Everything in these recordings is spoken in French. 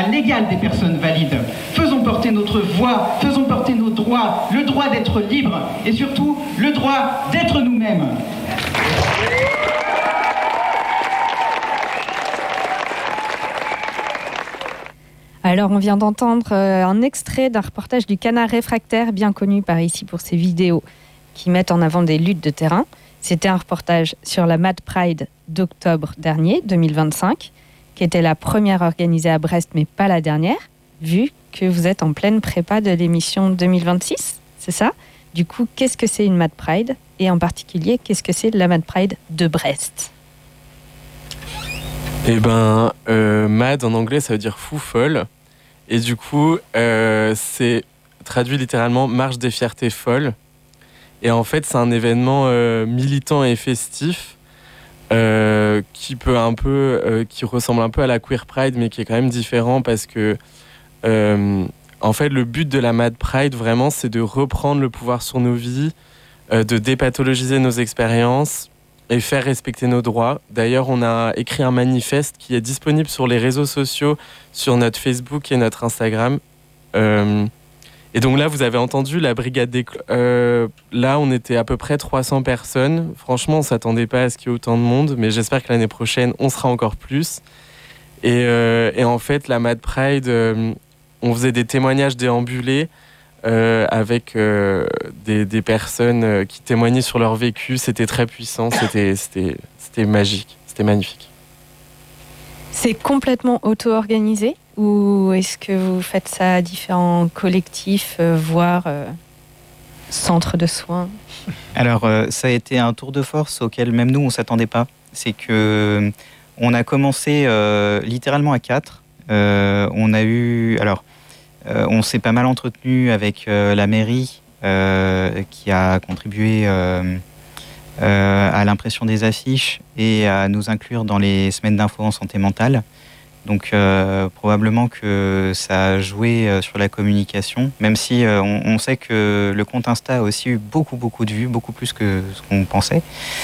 à l'égal des personnes valides. Faisons porter notre voix, faisons porter nos droits, le droit d'être libre et surtout le droit d'être nous-mêmes. Alors, on vient d'entendre un extrait d'un reportage du Canard réfractaire, bien connu par ici pour ses vidéos qui mettent en avant des luttes de terrain. C'était un reportage sur la Mad Pride d'octobre dernier, 2025, qui était la première organisée à Brest, mais pas la dernière, vu que vous êtes en pleine prépa de l'émission 2026, c'est ça ? Du coup, qu'est-ce que c'est une Mad Pride ? Et en particulier, qu'est-ce que c'est la Mad Pride de Brest ? Eh ben, mad en anglais, ça veut dire fou, folle. Et du coup, c'est traduit littéralement marche des fiertés folles. Et en fait, c'est un événement militant et festif qui ressemble un peu à la Queer Pride, mais qui est quand même différent parce que, en fait, le but de la Mad Pride, vraiment, c'est de reprendre le pouvoir sur nos vies, de dépathologiser nos expériences et faire respecter nos droits. D'ailleurs, on a écrit un manifeste qui est disponible sur les réseaux sociaux, sur notre Facebook et notre Instagram. Et donc là, vous avez entendu la brigade des... là, on était à peu près 300 personnes. Franchement, on ne s'attendait pas à ce qu'il y ait autant de monde, mais j'espère que l'année prochaine, on sera encore plus. Et en fait, la Mad Pride, on faisait des témoignages déambulés avec des personnes qui témoignaient sur leur vécu. C'était très puissant, c'était magique, c'était magnifique. C'est complètement auto-organisé ou est-ce que vous faites ça à différents collectifs, voire centres de soins ? Alors, ça a été un tour de force auquel même nous, on ne s'attendait pas. C'est que on a commencé littéralement à 4. On a eu... Alors, on s'est pas mal entretenu avec la mairie qui a contribué à l'impression des affiches et à nous inclure dans les semaines d'info en santé mentale. Donc probablement que ça a joué sur la communication, même si on sait que le compte Insta a aussi eu beaucoup de vues, beaucoup plus que ce qu'on pensait.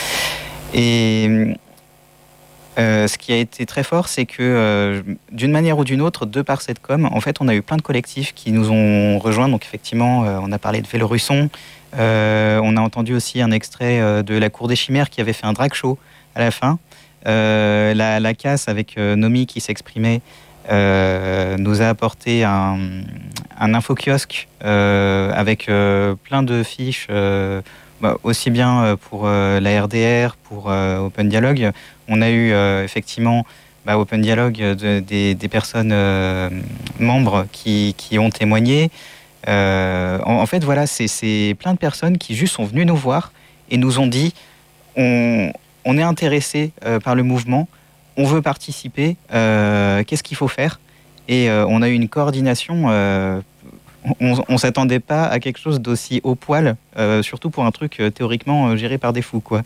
Et ce qui a été très fort, c'est que d'une manière ou d'une autre, de par cette com, en fait, on a eu plein de collectifs qui nous ont rejoints. Donc effectivement, on a parlé de Vélorusson, on a entendu aussi un extrait de la Cour des Chimères qui avait fait un drag show à la fin. La casse avec Nomi qui s'exprimait nous a apporté un info-kiosque avec plein de fiches, aussi bien pour la RDR, pour Open Dialogue. On a eu effectivement Open Dialogue des personnes membres qui ont témoigné. En fait, voilà, c'est plein de personnes qui juste sont venues nous voir et nous ont dit on est intéressé par le mouvement, on veut participer, qu'est-ce qu'il faut faire ? Et on a eu une coordination, on ne s'attendait pas à quelque chose d'aussi au poil, surtout pour un truc théoriquement géré par des fous, quoi.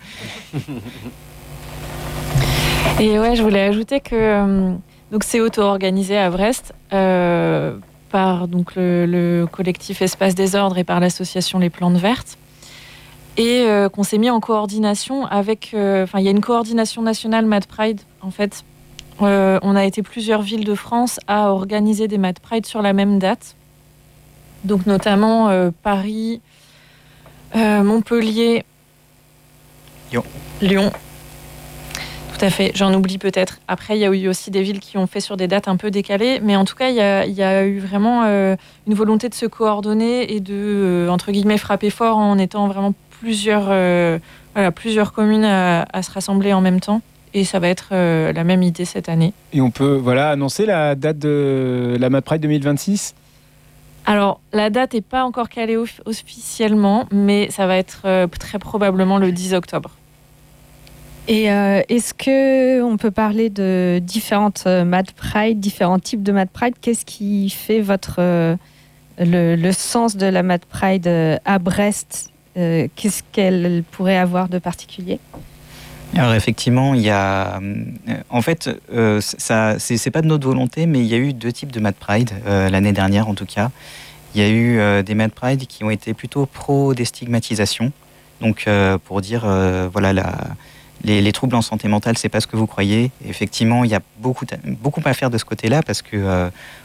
Et ouais, je voulais ajouter que donc c'est auto-organisé à Brest par donc, le collectif Espace Désordre et par l'association Les Plantes Vertes. Et qu'on s'est mis en coordination avec... il y a une coordination nationale Mad Pride, en fait. On a été plusieurs villes de France à organiser des Mad Pride sur la même date. Donc notamment Paris, Montpellier, Lyon. Tout à fait, j'en oublie peut-être. Après, il y a eu aussi des villes qui ont fait sur des dates un peu décalées. Mais en tout cas, il y a eu vraiment une volonté de se coordonner et de, entre guillemets, frapper fort en étant vraiment plusieurs communes à se rassembler en même temps. Et ça va être la même idée cette année. Et on peut annoncer la date de la Mad Pride 2026 ? Alors, la date n'est pas encore calée officiellement, mais ça va être très probablement le 10 octobre. Et est-ce qu'on peut parler de différentes Mad Pride, différents types de Mad Pride ? Qu'est-ce qui fait le sens de la Mad Pride à Brest ? Qu'est-ce qu'elle pourrait avoir de particulier ? Alors effectivement, il y a... En fait, c'est pas de notre volonté, mais il y a eu 2 types de Mad Pride, l'année dernière en tout cas. Il y a eu des Mad Pride qui ont été plutôt pro-déstigmatisation. Donc pour dire, les troubles en santé mentale, c'est pas ce que vous croyez. Et effectivement, il y a beaucoup à faire de ce côté-là parce que